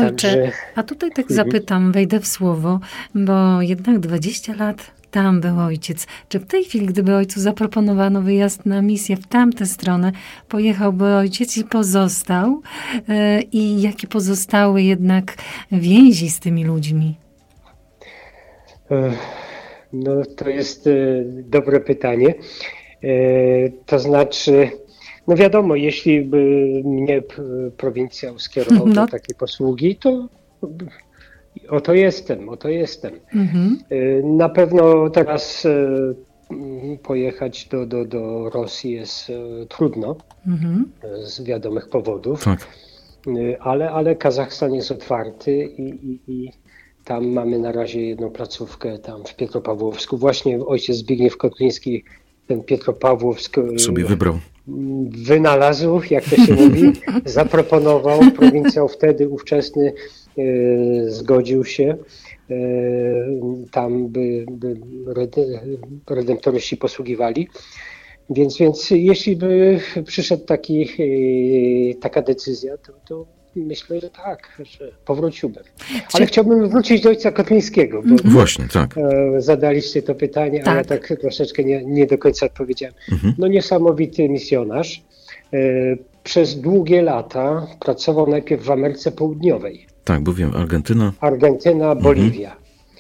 Ojcze, a tutaj tak zapytam, wejdę w słowo, bo jednak 20 lat tam był ojciec. Czy w tej chwili, gdyby ojcu zaproponowano wyjazd na misję w tamtę stronę, pojechałby ojciec i pozostał? I jakie pozostały jednak więzi z tymi ludźmi? No to jest dobre pytanie. To znaczy, no wiadomo, jeśli by mnie prowincjał skierował do takiej posługi, to oto jestem. Mhm. Na pewno teraz pojechać do Rosji jest trudno z wiadomych powodów, tak. Ale Kazachstan jest otwarty i tam mamy na razie jedną placówkę tam w Pietropawłowsku. Właśnie ojciec Zbigniew Kotliński ten Pietropawłowsk sobie wybrał. Wynalazł, jak to się mówi, zaproponował, prowincjał wtedy ówczesny zgodził się. Tam by redemptoryści posługiwali. Więc jeśli by przyszedł taka decyzja, to myślę, że tak, że powróciłbym. Ale chciałbym wrócić do ojca Kotlińskiego, bo właśnie, tak. Zadaliście to pytanie, a ja tak troszeczkę nie do końca odpowiedziałem. No niesamowity misjonarz. Przez długie lata pracował najpierw w Ameryce Południowej. Tak, bo wiem, Argentyna, Boliwia.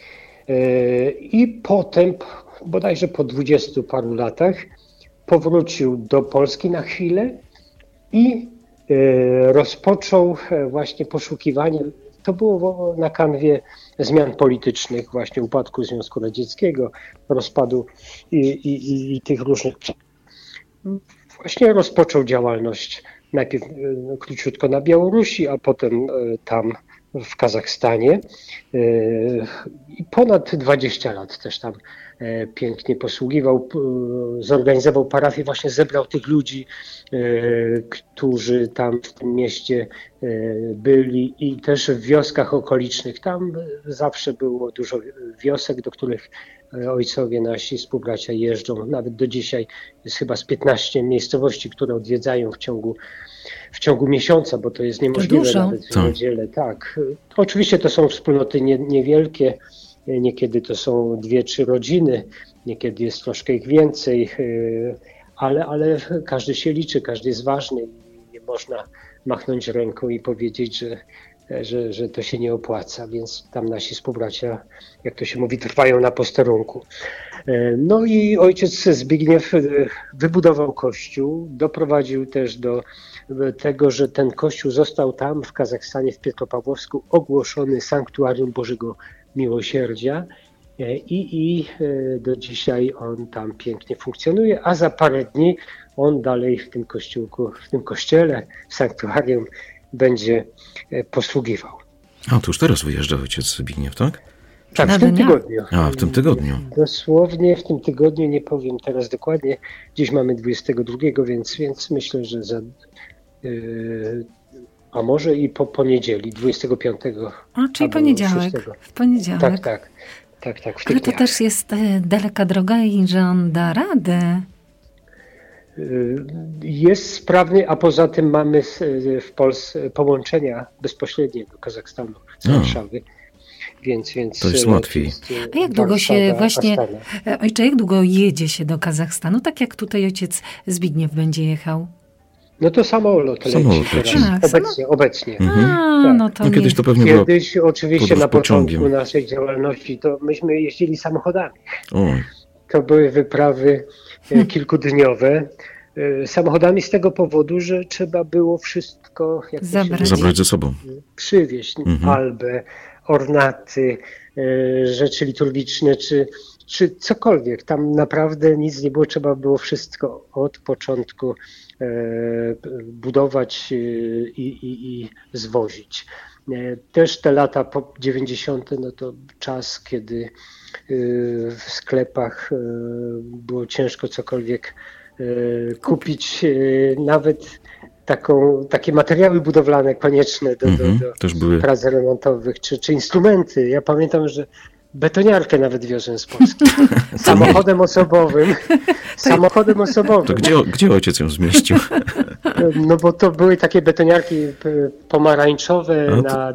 I potem, bodajże po 20 paru latach, powrócił do Polski na chwilę i rozpoczął właśnie poszukiwanie. To było na kanwie zmian politycznych, właśnie upadku Związku Radzieckiego, rozpadu i tych różnych. Właśnie rozpoczął działalność najpierw króciutko na Białorusi, a potem tam w Kazachstanie. I ponad 20 lat też tam pięknie posługiwał, zorganizował parafię, właśnie zebrał tych ludzi, którzy tam w tym mieście byli i też w wioskach okolicznych. Tam zawsze było dużo wiosek, do których ojcowie nasi współbracia jeżdżą. Nawet do dzisiaj jest chyba z 15 miejscowości, które odwiedzają w ciągu miesiąca, bo to jest niemożliwe nawet w niedzielę. Tak. Oczywiście to są wspólnoty niewielkie, niekiedy to są 2-3 rodziny, niekiedy jest troszkę ich więcej, ale każdy się liczy, każdy jest ważny i nie można machnąć ręką i powiedzieć, że to się nie opłaca, więc tam nasi współbracia, jak to się mówi, trwają na posterunku. No i ojciec Zbigniew wybudował kościół, doprowadził też do tego, że ten kościół został tam w Kazachstanie, w Pietropawłowsku ogłoszony Sanktuarium Bożego Miłosierdzia i do dzisiaj on tam pięknie funkcjonuje, a za parę dni on dalej w tym kościółku, w tym kościele, w sanktuarium będzie posługiwał. A to już teraz wyjeżdża ojciec Zbigniew, tak? Tak, w tym tygodniu. A, w tym tygodniu. Dosłownie w tym tygodniu, nie powiem teraz dokładnie, dziś mamy 22, więc myślę, że a może i po poniedzieli, 25. A, czyli poniedziałek. 6. W poniedziałek. Tak. Ale to też jest daleka droga i że on da radę. Jest sprawny, a poza tym mamy w Polsce połączenia bezpośrednie do Kazachstanu z Warszawy. Więc to jest łatwiej. A jak długo się właśnie, ojcze, jak długo jedzie się do Kazachstanu? Tak jak tutaj ojciec Zbigniew będzie jechał? No to samolot leci. Obecnie. No to kiedyś to pewnie było oczywiście na początku naszej działalności to myśmy jeździli samochodami. To były wyprawy kilkudniowe. Samochodami z tego powodu, że trzeba było wszystko zabrać ze sobą. Przywieźć albę, ornaty, rzeczy liturgiczne, czy cokolwiek. Tam naprawdę nic nie było, trzeba było wszystko od początku budować i zwozić. Też te lata po 90. no to czas, kiedy w sklepach było ciężko cokolwiek kupić, nawet takie materiały budowlane konieczne do prac remontowych, czy instrumenty. Ja pamiętam, że betoniarkę nawet wiozłem z Polski. Samochodem osobowym. To gdzie ojciec ją zmieścił? No bo to były takie betoniarki pomarańczowe na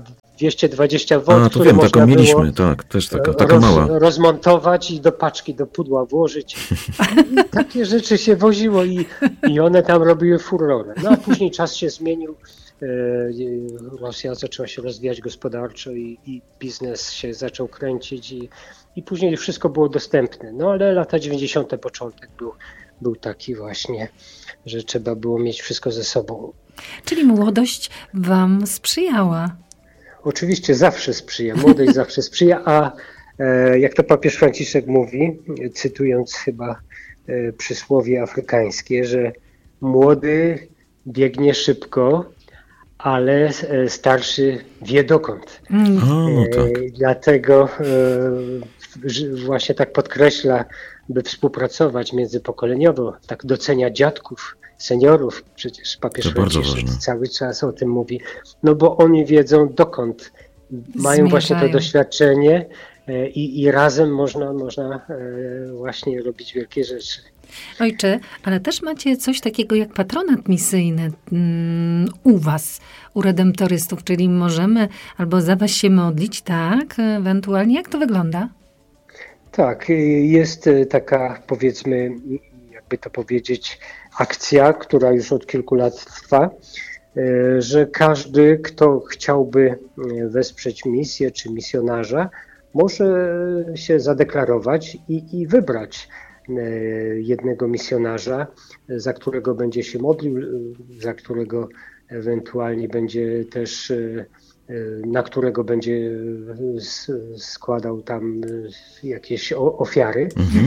220 V, to które wiem, można taką mieliśmy, było tak, też taka mała. rozmontować i do paczki, do pudła włożyć. I takie rzeczy się woziło i one tam robiły furorę. No a później czas się zmienił. Rosja zaczęła się rozwijać gospodarczo i biznes się zaczął kręcić i później wszystko było dostępne. No ale lata 90. początek był taki właśnie, że trzeba było mieć wszystko ze sobą. Czyli młodość wam sprzyjała? Oczywiście zawsze sprzyja, młodość zawsze sprzyja, a jak to papież Franciszek mówi, cytując chyba przysłowie afrykańskie, że młody biegnie szybko, ale starszy wie dokąd. Tak. Dlatego właśnie tak podkreśla, by współpracować międzypokoleniowo, tak docenia dziadków, seniorów. Przecież papież Franciszek cały czas o tym mówi. No bo oni wiedzą dokąd. Mają właśnie to doświadczenie i razem można właśnie robić wielkie rzeczy. Ojcze, ale też macie coś takiego jak patronat misyjny u was, u redemptorystów, czyli możemy albo za was się modlić, tak? Ewentualnie jak to wygląda? Tak, jest taka, powiedzmy, jakby to powiedzieć, akcja, która już od kilku lat trwa, że każdy, kto chciałby wesprzeć misję czy misjonarza, może się zadeklarować i wybrać jednego misjonarza, za którego będzie się modlił, za którego ewentualnie będzie też, na którego będzie składał tam jakieś ofiary.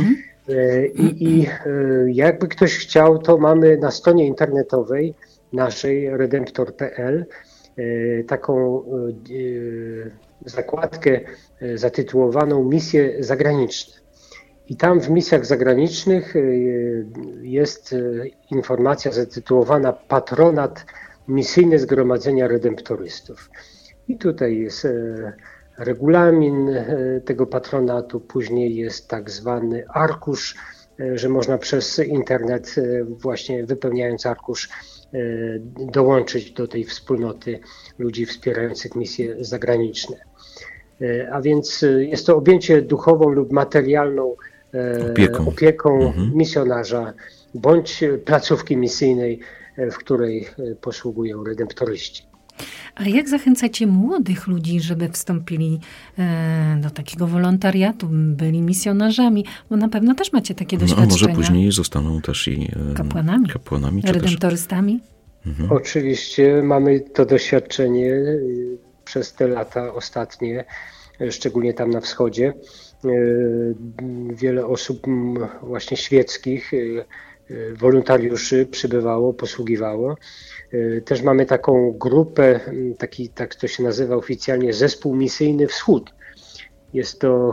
I jakby ktoś chciał, to mamy na stronie internetowej naszej redemptor.pl taką zakładkę zatytułowaną Misje zagraniczne. I tam w misjach zagranicznych jest informacja zatytułowana Patronat Misyjne Zgromadzenia Redemptorystów. I tutaj jest regulamin tego patronatu, później jest tak zwany arkusz, że można przez internet, właśnie wypełniając arkusz, dołączyć do tej wspólnoty ludzi wspierających misje zagraniczne. A więc jest to objęcie duchową lub materialną opieką misjonarza bądź placówki misyjnej, w której posługują redemptoryści. A jak zachęcacie młodych ludzi, żeby wstąpili do takiego wolontariatu, byli misjonarzami? Bo na pewno też macie takie doświadczenia. A może później zostaną też i kapłanami redemptorystami? Oczywiście mamy to doświadczenie przez te lata ostatnie, szczególnie tam na wschodzie. Wiele osób właśnie świeckich, wolontariuszy przybywało, posługiwało. Też mamy taką grupę, tak to się nazywa oficjalnie, Zespół Misyjny Wschód. Jest to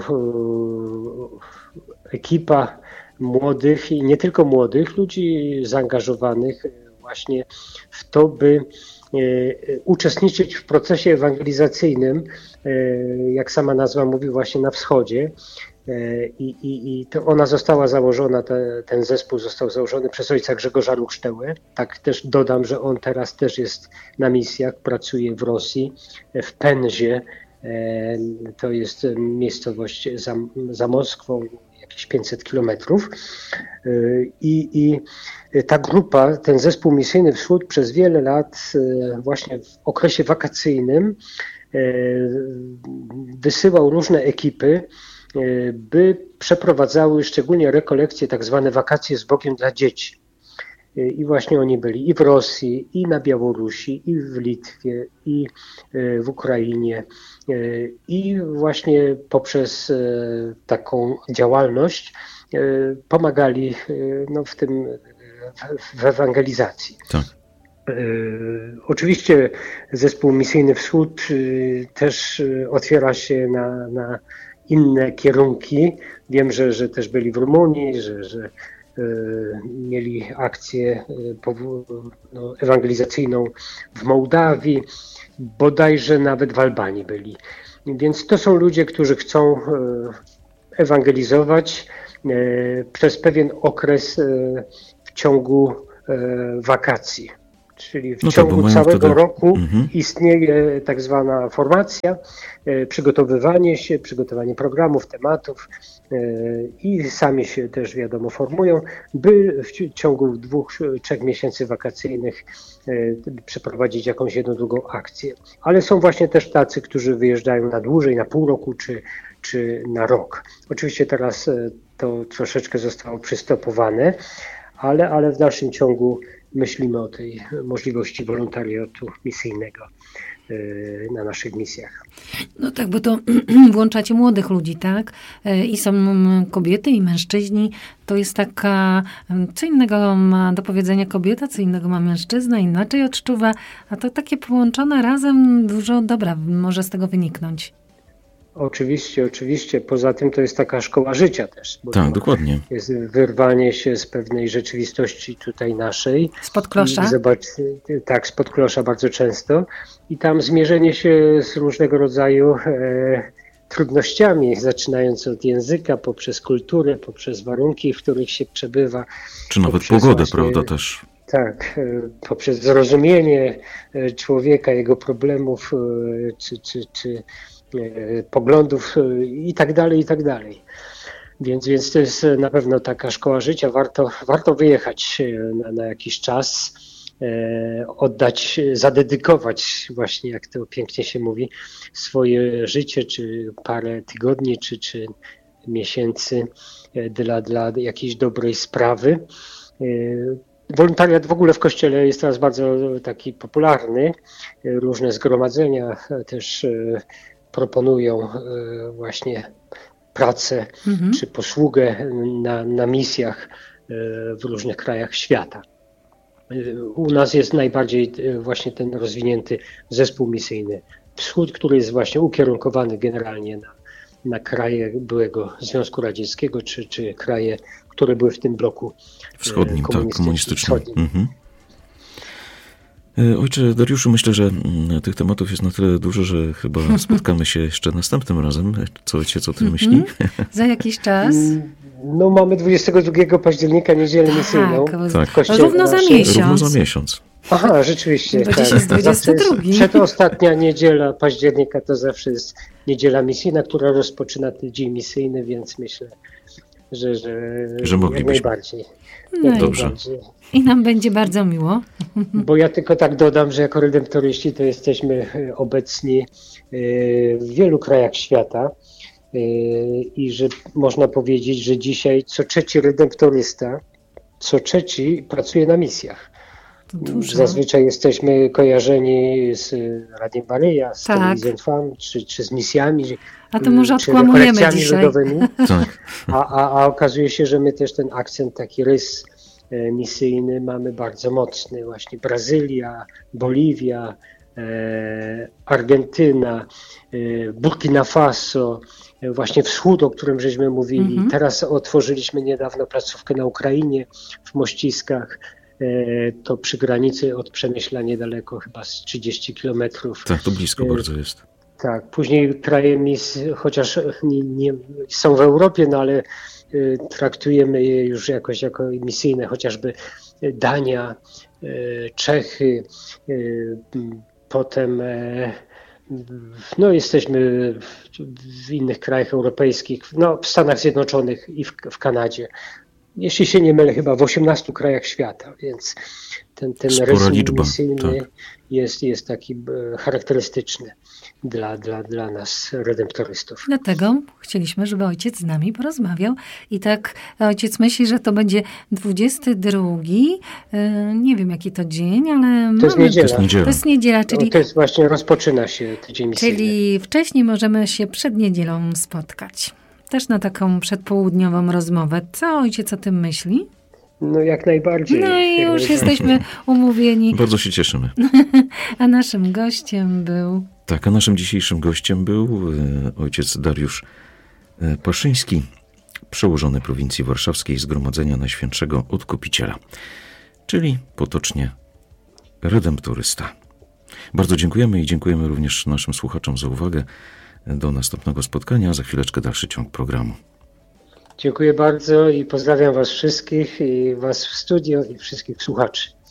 ekipa młodych i nie tylko młodych, ludzi zaangażowanych właśnie w to, by uczestniczyć w procesie ewangelizacyjnym, jak sama nazwa mówi, właśnie na wschodzie. I to ona została założona, ten zespół został założony przez ojca Grzegorza Ruchsztełę. Tak też dodam, że on teraz też jest na misjach, pracuje w Rosji, w Penzie. To jest miejscowość za Moskwą, jakieś 500 kilometrów. I ta grupa, ten zespół misyjny Wschód przez wiele lat właśnie w okresie wakacyjnym wysyłał różne ekipy, by przeprowadzały szczególnie rekolekcje, tak zwane wakacje z Bogiem dla dzieci. I właśnie oni byli i w Rosji, i na Białorusi, i w Litwie, i w Ukrainie. I właśnie poprzez taką działalność pomagali w ewangelizacji. Tak. Oczywiście zespół misyjny Wschód też otwiera się na inne kierunki. Wiem, że też byli w Rumunii, że mieli akcję ewangelizacyjną w Mołdawii, bodajże nawet w Albanii byli. Więc to są ludzie, którzy chcą ewangelizować przez pewien okres w ciągu wakacji. Czyli w ciągu całego roku istnieje tak zwana formacja, przygotowanie programów, tematów i sami się też wiadomo formują, by w ciągu 2-3 miesięcy wakacyjnych przeprowadzić jakąś jedną, drugą akcję. Ale są właśnie też tacy, którzy wyjeżdżają na dłużej, na pół roku czy na rok. Oczywiście teraz to troszeczkę zostało przystopowane, ale w dalszym ciągu myślimy o tej możliwości wolontariatu misyjnego na naszych misjach. No tak, bo to włączacie młodych ludzi, tak? I są kobiety i mężczyźni. To jest taka, co innego ma do powiedzenia kobieta, co innego ma mężczyzna, inaczej odczuwa, a to takie połączone razem dużo dobra może z tego wyniknąć. Oczywiście. Poza tym to jest taka szkoła życia też. Tak, dokładnie. Jest wyrwanie się z pewnej rzeczywistości tutaj naszej. Spod klosza? Tak, spod klosza bardzo często. I tam zmierzenie się z różnego rodzaju trudnościami, zaczynając od języka, poprzez kulturę, poprzez warunki, w których się przebywa. Czy nawet pogodę, prawda, też. Tak, poprzez zrozumienie człowieka, jego problemów, czy poglądów i tak dalej. Więc to jest na pewno taka szkoła życia. Warto wyjechać na jakiś czas, zadedykować właśnie, jak to pięknie się mówi, swoje życie, czy parę tygodni, czy miesięcy dla jakiejś dobrej sprawy. Wolontariat w ogóle w Kościele jest teraz bardzo taki popularny. Różne zgromadzenia też proponują właśnie pracę czy posługę na misjach w różnych krajach świata. U nas jest najbardziej właśnie ten rozwinięty zespół misyjny Wschód, który jest właśnie ukierunkowany generalnie na kraje byłego Związku Radzieckiego, czy kraje, które były w tym bloku wschodnim, komunistycznym. Ojcze Dariuszu, myślę, że tych tematów jest na tyle dużo, że chyba spotkamy się jeszcze następnym razem. Co ojciec o tym myśli? Za jakiś czas? No mamy 22 października niedzielę misyjną w Kościele. Równo za miesiąc. Aha, rzeczywiście. Bo dziś jest 22. Przedostatnia niedziela października to zawsze jest niedziela misyjna, która rozpoczyna tydzień misyjny, więc myślę, że jak najbardziej. Dobrze. I nam będzie bardzo miło. Bo ja tylko tak dodam, że jako redemptoryści to jesteśmy obecni w wielu krajach świata i że można powiedzieć, że dzisiaj co trzeci redemptorysta, pracuje na misjach. Dużo. Zazwyczaj jesteśmy kojarzeni z Radiem Maryja, z Telewizją Trwam, czy z misjami, a to może odkłamujemy dzisiaj. Ludowymi. A okazuje się, że my też ten akcent, taki rys misyjny mamy bardzo mocny. Właśnie Brazylia, Boliwia, Argentyna, Burkina Faso, właśnie Wschód, o którym żeśmy mówili. Teraz otworzyliśmy niedawno placówkę na Ukrainie, w Mościskach. To przy granicy od Przemyśla niedaleko, chyba z 30 kilometrów. Tak, to blisko bardzo jest. Tak, później kraje chociaż nie są w Europie, no ale traktujemy je już jakoś jako misyjne, chociażby Dania, Czechy, potem jesteśmy w innych krajach europejskich, w Stanach Zjednoczonych i w Kanadzie. Jeśli się nie mylę, chyba w 18 krajach świata, więc ten rys misyjny jest taki charakterystyczny dla nas, redemptorystów. Dlatego chcieliśmy, żeby ojciec z nami porozmawiał. I tak ojciec myśli, że to będzie 22, nie wiem jaki to dzień, ale to jest niedziela. To jest niedziela, czyli... To jest właśnie, rozpoczyna się tydzień misyjny. Czyli wcześniej możemy się przed niedzielą spotkać. Też na taką przedpołudniową rozmowę. Co ojciec o tym myśli? No jak najbardziej. No i już jesteśmy umówieni. Bardzo się cieszymy. A naszym gościem był... Tak, a naszym dzisiejszym gościem był ojciec Dariusz Paszyński, przełożony prowincji warszawskiej Zgromadzenia Najświętszego Odkupiciela, czyli potocznie redemptorysta. Bardzo dziękujemy i dziękujemy również naszym słuchaczom za uwagę. Do następnego spotkania, za chwileczkę dalszy ciąg programu. Dziękuję bardzo i pozdrawiam was wszystkich, i was w studio, i wszystkich słuchaczy.